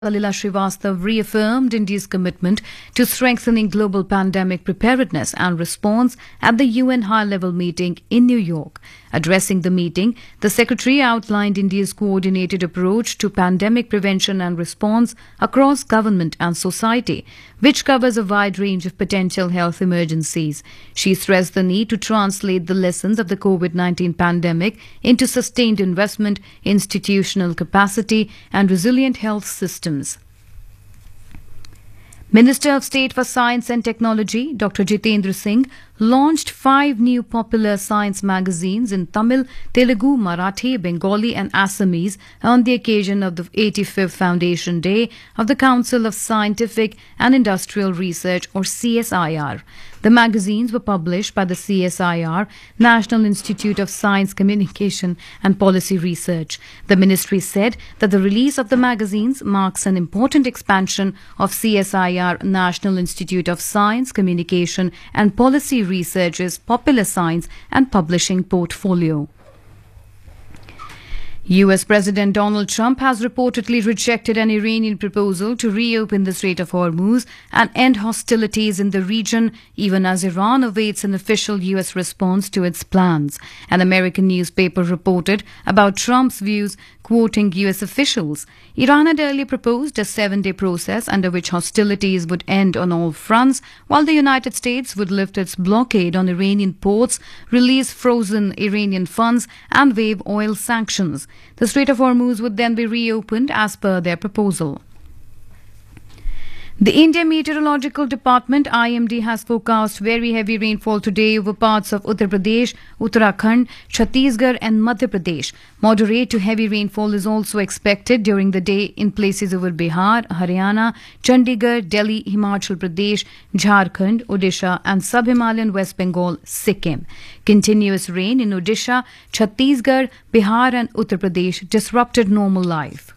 Salila Srivastav reaffirmed India's commitment to strengthening global pandemic preparedness and response at the UN high-level meeting in New York. Addressing the meeting, the Secretary outlined India's coordinated approach to pandemic prevention and response across government and society, which covers a wide range of potential health emergencies. She stressed the need to translate the lessons of the COVID-19 pandemic into sustained investment, institutional capacity, and resilient health systems. Minister of State for Science and Technology, Dr. Jitendra Singh, launched 5 new popular science magazines in Tamil, Telugu, Marathi, Bengali and Assamese on the occasion of the 85th Foundation Day of the Council of Scientific and Industrial Research, or CSIR. The magazines were published by the CSIR, National Institute of Science, Communication and Policy Research. The ministry said that the release of the magazines marks an important expansion of CSIR, National Institute of Science, Communication and Policy Research's popular science and publishing portfolio. US President Donald Trump has reportedly rejected an Iranian proposal to reopen the Strait of Hormuz and end hostilities in the region, even as Iran awaits an official US response to its plans. An American newspaper reported about Trump's views, quoting US officials. Iran had earlier proposed a 7-day process under which hostilities would end on all fronts, while the United States would lift its blockade on Iranian ports, release frozen Iranian funds, and waive oil sanctions. The Strait of Hormuz would then be reopened as per their proposal. The India Meteorological Department IMD has forecast very heavy rainfall today over parts of Uttar Pradesh, Uttarakhand, Chhattisgarh and Madhya Pradesh. Moderate to heavy rainfall is also expected during the day in places over Bihar, Haryana, Chandigarh, Delhi, Himachal Pradesh, Jharkhand, Odisha and Sub-Himalayan West Bengal, Sikkim. Continuous rain in Odisha, Chhattisgarh, Bihar and Uttar Pradesh disrupted normal life.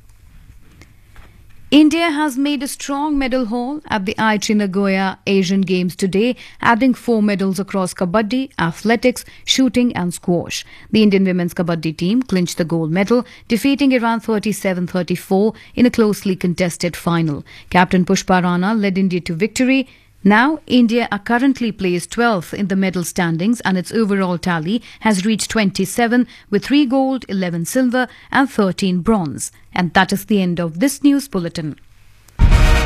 India has made a strong medal haul at the Aichi Nagoya Asian Games today, adding 4 medals across kabaddi, athletics, shooting and squash. The Indian women's kabaddi team clinched the gold medal, defeating Iran 37-34 in a closely contested final. Captain Pushpa Rana led India to victory. Now, India are currently placed 12th in the medal standings and its overall tally has reached 27 with 3 gold, 11 silver and 13 bronze. And that is the end of this news bulletin.